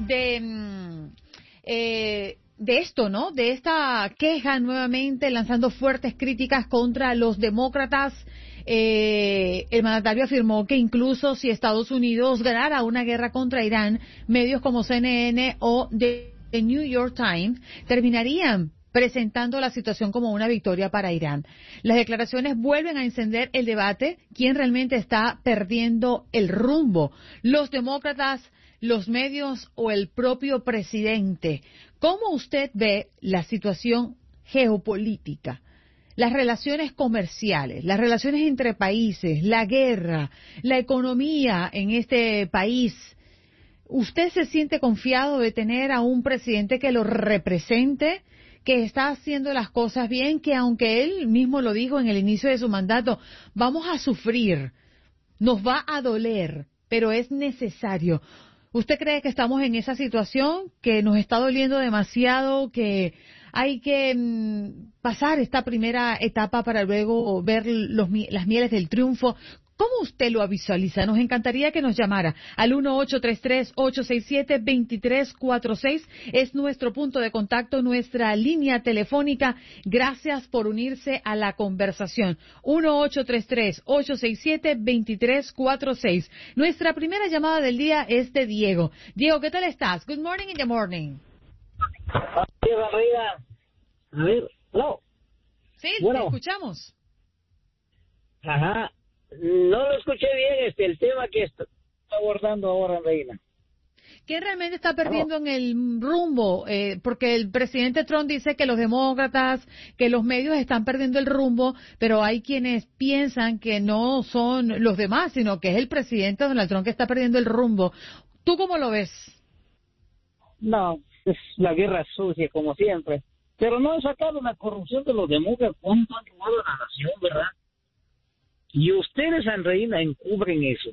de esto, ¿no? De esta queja nuevamente, lanzando fuertes críticas contra los demócratas. El mandatario afirmó que incluso si Estados Unidos ganara una guerra contra Irán, medios como CNN o The New York Times terminarían presentando la situación como una victoria para Irán. Las declaraciones vuelven a encender el debate: ¿quién realmente está perdiendo el rumbo? ¿Los demócratas, los medios o el propio presidente? ¿Cómo usted ve la situación geopolítica, las relaciones comerciales, las relaciones entre países, la guerra, la economía en este país? ¿Usted se siente confiado de tener a un presidente que lo represente, que está haciendo las cosas bien, que aunque él mismo lo dijo en el inicio de su mandato, vamos a sufrir, nos va a doler, pero es necesario? ¿Usted cree que estamos en esa situación, que nos está doliendo demasiado, que hay que pasar esta primera etapa para luego ver las mieles del triunfo? ¿Cómo usted lo visualiza? Nos encantaría que nos llamara al 1-833-867-2346. Es nuestro punto de contacto, nuestra línea telefónica. Gracias por unirse a la conversación. 1-833-867-2346. Nuestra primera llamada del día es de Diego. Diego, ¿qué tal estás? Good morning in the morning. Sí, Barriga. A ver, no. Sí, bueno, te escuchamos. Ajá. No lo escuché bien el tema que está abordando ahora, Reina. ¿Quién realmente está perdiendo en el rumbo? Porque el presidente Trump dice que los demócratas, que los medios están perdiendo el rumbo, pero hay quienes piensan que no son los demás, sino que es el presidente Donald Trump que está perdiendo el rumbo. ¿Tú cómo lo ves? No, es la guerra sucia, como siempre. Pero no han sacado la corrupción de los demócratas. ¿Cuánto han robado a la nación, verdad? Y ustedes, Reina, encubren eso.